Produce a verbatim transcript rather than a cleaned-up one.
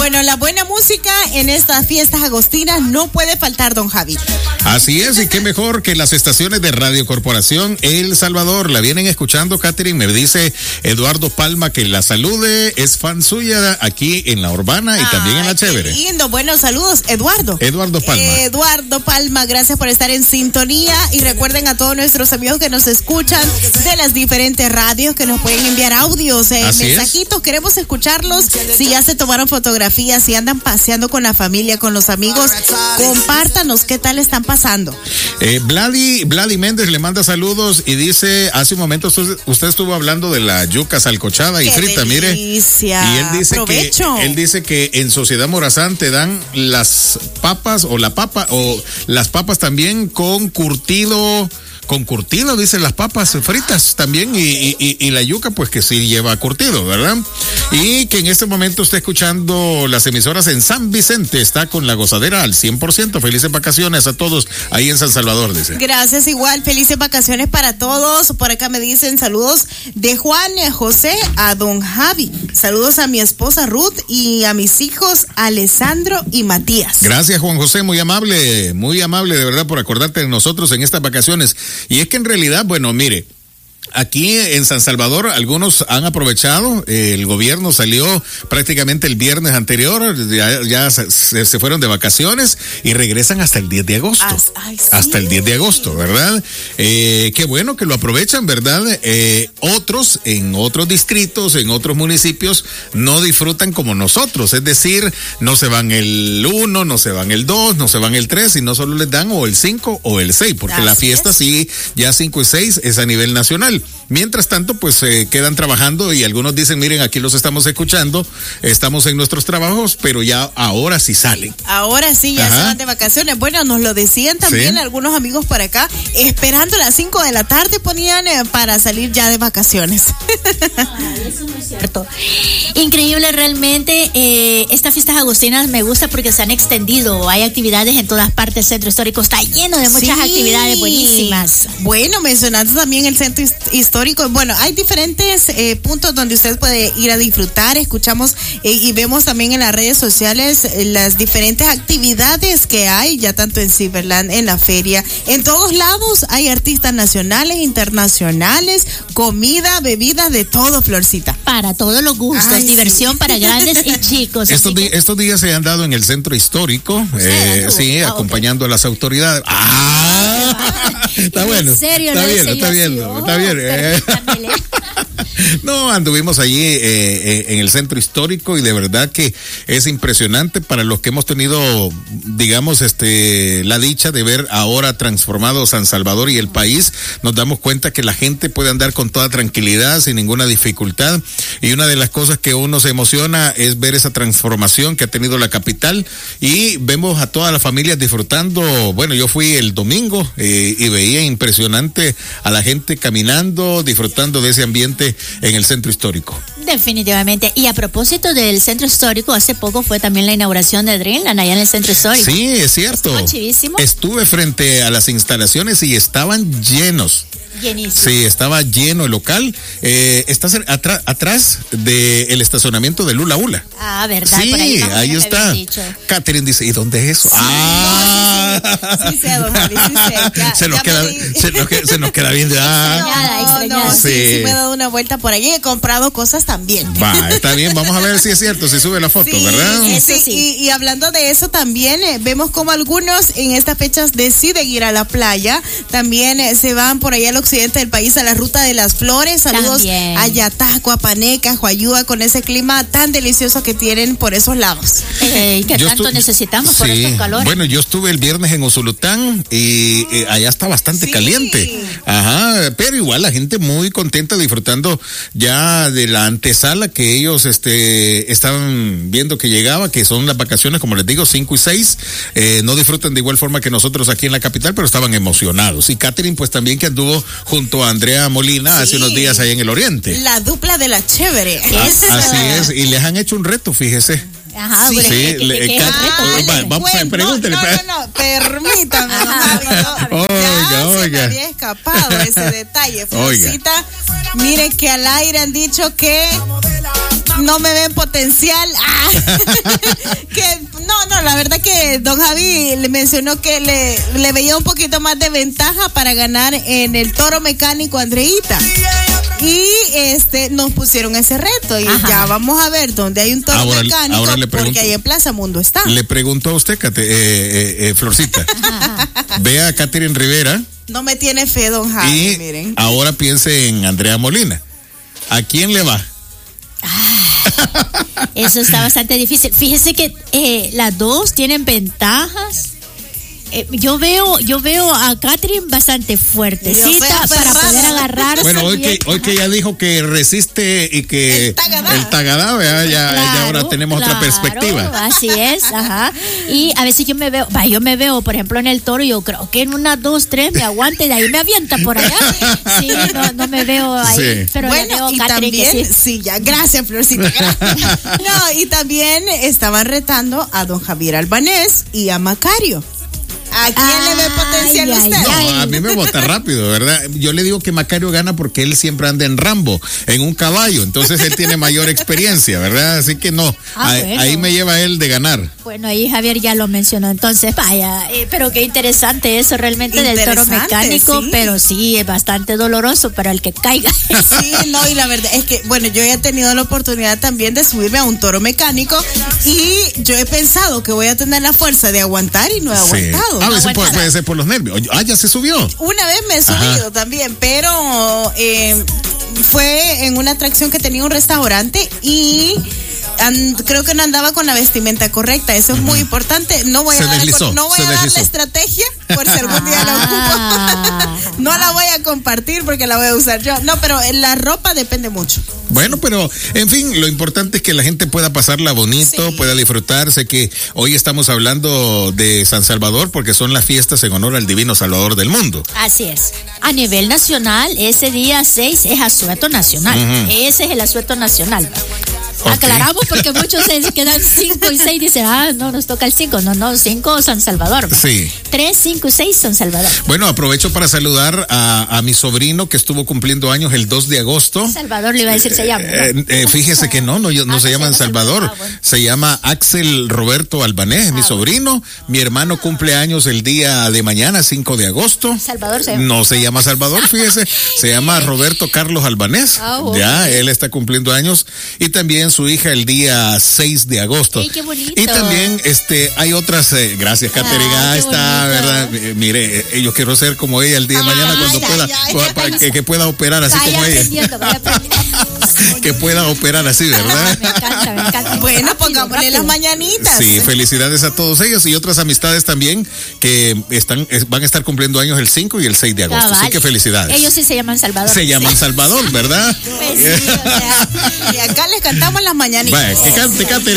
Bueno, la buena música en estas fiestas agostinas no puede faltar, don Javi. Así es, y qué mejor que las estaciones de Radio Corporación El Salvador la vienen escuchando. Catherine, me dice Eduardo Palma que la salude, es fan suya aquí en la Urbana y Ay, también en la Chévere. Lindo, buenos saludos, Eduardo. Eduardo Palma. Eh, Eduardo Palma, gracias por estar en sintonía y recuerden a todos nuestros amigos que nos escuchan de las diferentes radios que nos pueden enviar audios, eh, mensajitos, es. Queremos escucharlos. Si ya se tomaron fotografías, si andan paseando con la familia, con los amigos, compártanos qué tal están pasando. Eh, Vladi, Vladi Méndez le manda saludos y dice, hace un momento usted, usted estuvo hablando de la yuca salcochada y qué frita, delicia. mire. Y él dice Provecho. que él dice que en Sociedad Morazán te dan las papas o la papa o las papas también con curtido. Con curtido, dicen las papas fritas también y, y, y la yuca pues que sí lleva curtido, ¿verdad? Y que en este momento está escuchando las emisoras en San Vicente, está con la gozadera al cien por ciento. Felices vacaciones a todos ahí en San Salvador, dice. Gracias, igual, felices vacaciones para todos. Por acá me dicen saludos de Juan José a don Javi. Saludos a mi esposa Ruth y a mis hijos Alessandro y Matías. Gracias, Juan José, muy amable, muy amable de verdad por acordarte de nosotros en estas vacaciones. Y es que en realidad, bueno, mire, aquí en San Salvador algunos han aprovechado, eh, el gobierno salió prácticamente el viernes anterior, ya, ya se, se fueron de vacaciones y regresan hasta el diez de agosto. As, ay, sí. Hasta el diez de agosto, ¿verdad? Eh, qué bueno que lo aprovechan, ¿verdad? Eh, otros en otros distritos, en otros municipios no disfrutan como nosotros, es decir, no se van el uno, no se van el dos, no se van el tres y no solo les dan o el cinco o el seis, porque Así la fiesta es. sí, ya cinco y seis es a nivel nacional. Mientras tanto, pues eh, quedan trabajando y algunos dicen, miren, aquí los estamos escuchando, estamos en nuestros trabajos, pero ya ahora sí salen. Ahora sí, ya Ajá. se van de vacaciones. Bueno, nos lo decían también ¿Sí? algunos amigos por acá, esperando las cinco de la tarde ponían eh, para salir ya de vacaciones. Ay, eso no es cierto. Increíble realmente, eh, estas fiestas agostinas me gusta porque se han extendido, hay actividades en todas partes, el centro histórico está lleno de muchas sí. actividades buenísimas. Bueno, mencionando también el centro histórico, bueno, hay diferentes eh, puntos donde usted puede ir a disfrutar, escuchamos eh, y vemos también en las redes sociales eh, las diferentes actividades que hay, ya tanto en Ciberland, en la feria, en todos lados hay artistas nacionales, internacionales, comida, bebida, de todo, Florcita. Para todos los gustos, Ay, diversión sí. para grandes y chicos. Estos, di- estos días se han dado en el centro histórico, eh, sí, ah, acompañando okay. a las autoridades. ¡Ah! Está bueno. ¿En serio? Está ¿No bien, está bien, oh, está bien. Eh. No, anduvimos allí eh, eh, en el centro histórico y de verdad que es impresionante para los que hemos tenido, digamos, este, la dicha de ver ahora transformado San Salvador y el país. Nos damos cuenta que la gente puede andar con toda tranquilidad, sin ninguna dificultad. Y una de las cosas que uno se emociona es ver esa transformación que ha tenido la capital y vemos a todas las familias disfrutando. Bueno, yo fui el domingo eh, y veía impresionante a la gente caminando, disfrutando de ese ambiente en el centro histórico. Definitivamente. Y a propósito del centro histórico, hace poco fue también la inauguración de Dreamland allá en el centro histórico. Sí, es cierto. Estuvo chivísimo. Estuve frente a las instalaciones y estaban llenos. Llenísimo. Sí, estaba lleno el local. Eh, está atr- atrás del estacionamiento de Lula Ula. Ah, ¿verdad? Sí, por ahí, ahí está. Catherine dice, ¿y dónde es eso? Sí, ah. no, sí, sí, sí, sé, don Javi, sí sé. Ya, se, nos ya queda, se, nos queda, se nos queda bien. Ah. No, no, no, sí, sí. sí me he dado una vuelta por allí y he comprado cosas también. Va, está bien, vamos a ver si es cierto, si sube la foto, sí, ¿verdad? Sí, sí. Y, y hablando de eso también, eh, vemos como algunos en estas fechas deciden ir a la playa, también eh, se van por allá al occidente del país a la Ruta de las Flores. Saludos también a Yataco, a Paneca, Huayúa, con ese clima tan delicioso que tienen por esos lados. Eh, que tanto estu- necesitamos sí. por estos calores. Bueno, yo estuve el viernes en Usulután y eh, allá está bastante sí. caliente. Ajá, pero igual la gente muy contenta disfrutando ya de la antesala que ellos este estaban viendo que llegaba, que son las vacaciones, como les digo, cinco y seis. Eh, no disfrutan de igual forma que nosotros aquí en la capital, pero estaban emocionados. Y Catherine, pues también que anduvo junto a Andrea Molina sí. hace unos días ahí en el oriente. La dupla de la chévere. A, así es, y les han hecho un reto, fíjese. Ajá, sí, sí, ¿qué, ¿qué, le, qué, qué ah, va, va, bueno, pregúntele. No, no, no, permítame. Ajá, no, oiga, ya oiga. se me había escapado ese detalle. Florcita, mire que al aire han dicho que no me ven potencial. Ah. que don Javi le mencionó que le, le veía un poquito más de ventaja para ganar en el toro mecánico Andreita. Y este nos pusieron ese reto y Ajá. ya vamos a ver dónde hay un toro ahora, mecánico ahora le pregunto, porque ahí en Plaza Mundo está. Le pregunto a usted, Cate, eh, eh, eh, Florcita, ve a Catherine Rivera. No me tiene fe, don Javi, y miren. Ahora piense en Andrea Molina. ¿A quién le va? Ah, eso está bastante difícil. Fíjese que eh, las dos tienen ventajas. Eh, yo veo yo veo a Catherine bastante fuertecita para poder agarrarse. Bueno, hoy que, hoy que ya dijo que resiste y que el tagadá, el tagadá ya, ya, claro, ya ahora tenemos claro, otra perspectiva. Así es, ajá. Y a veces yo me veo, va, yo me veo, por ejemplo, en el toro, yo creo que en una, dos, tres me aguante y de ahí me avienta por allá. Sí, no, no me veo ahí, sí. Pero bueno, ya veo y Catherine también, que sí. sí, ya, gracias, Florcita. Gracias. No, y también estaban retando a don Javier Albanés y a Macario. ¿A quién ay, le ve potencial ay, usted? Ay, no, a mí me vota rápido, ¿verdad? Yo le digo que Macario gana porque él siempre anda en Rambo, en un caballo, entonces él tiene mayor experiencia, ¿verdad? Así que no, ah, ahí, bueno. ahí me lleva él de ganar. Bueno, ahí Javier ya lo mencionó, entonces vaya, eh, pero qué interesante eso realmente del toro mecánico, sí. Pero sí, es bastante doloroso para el que caiga. Sí, no, y la verdad es que, bueno, yo he tenido la oportunidad también de subirme a un toro mecánico y yo he pensado que voy a tener la fuerza de aguantar y no he sí. aguantado. A veces puede, puede ser por los nervios. Ah, ya se subió. Una vez me he subido Ajá. también, pero eh, fue en una atracción que tenía un restaurante y and, creo que no andaba con la vestimenta correcta. Eso es uh-huh. muy importante. No voy se a dar, deslizó, no voy a dar la estrategia por si algún día la ocupo. No la voy a compartir porque la voy a usar yo. No, pero la ropa depende mucho. Bueno, pero en fin, lo importante es que la gente pueda pasarla bonito, sí. pueda disfrutar. Sé que hoy estamos hablando de San Salvador porque son las fiestas en honor al Divino Salvador del mundo. Así es. A nivel nacional, ese día seis es asueto nacional. Uh-huh. Ese es el asueto nacional. Okay. Aclaramos porque muchos se quedan cinco y seis y dicen, ah, no, nos toca el cinco. No, no, cinco San Salvador. Sí. tres, cinco y seis San Salvador. Bueno, aprovecho para saludar a, a mi sobrino que estuvo cumpliendo años el dos de agosto. Salvador le iba a decir se llama. ¿no? Eh, eh, fíjese que no, no, no, ah, no se llama Salvador. Salvador. Ah, bueno. Se llama Axel Roberto Albanés, ah, mi sobrino. Bueno. Mi hermano ah. cumple años el día de mañana, cinco de agosto. Salvador se llama. No se llama Salvador, fíjese. Se llama Roberto Carlos Albanés. Ah, bueno. Ya, él está cumpliendo años. Y también su hija el día seis de agosto. Ay, qué bonito. Y también este hay otras, eh, gracias Caterina, ah, está, bonito. ¿Verdad? Eh, mire, eh, yo quiero ser como ella el día de mañana ah, cuando ya, pueda, ya, ya, para ya, que, que pueda operar así como ella. Que pueda operar así, ¿verdad? Me encanta, me encanta. Bueno, pongámosle las mañanitas. Sí, felicidades a todos ellos y otras amistades también que están van a estar cumpliendo años el cinco y el seis de agosto. Ah, vale. Así que felicidades. Ellos sí se llaman Salvador. Se llaman Salvador, ¿verdad? Pues sí, o sea, y acá les cantamos las mañanitas. Vaya, que cante, cante.